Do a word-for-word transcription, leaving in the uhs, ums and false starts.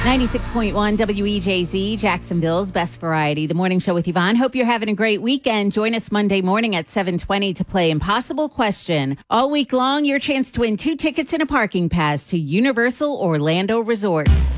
ninety-six point one W E J Z, Jacksonville's Best Variety. The morning show with Yvonne. Hope you're having a great weekend. Join us Monday morning at seven twenty to play Impossible Question. All week long, your chance to win two tickets and a parking pass to Universal Orlando Resort.